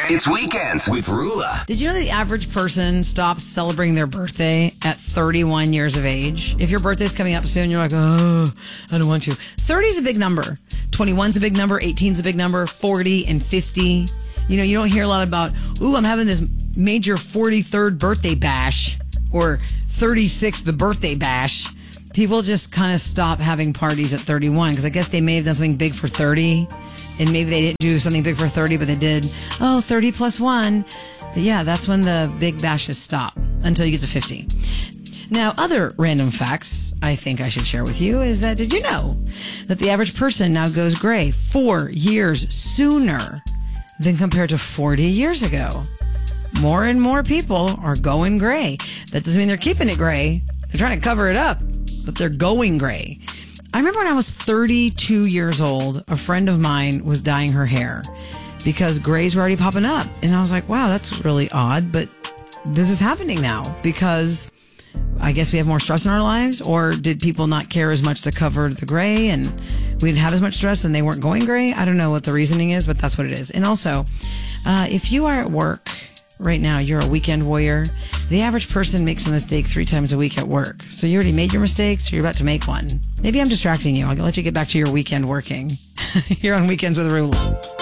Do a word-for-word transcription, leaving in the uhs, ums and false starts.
It's Weekends with Rula. Did you know that the average person stops celebrating their birthday at thirty-one years of age? If your birthday's coming up soon, you're like, oh, I don't want to. thirty is a big number. twenty-one's a big number. eighteen's a big number. forty and fifty. You know, you don't hear a lot about, ooh, I'm having this major forty-third birthday bash or thirty-sixth the birthday bash. People just kind of stop having parties at thirty-one because I guess they may have done something big for thirty. And maybe they didn't do something big for thirty, but they did, oh, thirty plus one. But yeah, that's when the big bashes stop until you get to fifty. Now, other random facts I think I should share with you is that, did you know that the average person now goes gray four years sooner than compared to forty years ago? More and more people are going gray. That doesn't mean they're keeping it gray. They're trying to cover it up, but they're going gray. I remember when I was thirty-two years old, a friend of mine was dyeing her hair because grays were already popping up. And I was like, wow, that's really odd, but this is happening now because I guess we have more stress in our lives, or did people not care as much to cover the gray and we didn't have as much stress and they weren't going gray? I don't know what the reasoning is, but that's what it is. And also, uh, if you are at work right now, you're a weekend warrior. The average person makes a mistake three times a week at work. So you already made your mistake, so you're about to make one. Maybe I'm distracting you. I'll let you get back to your weekend working. Here on Weekends with Rula.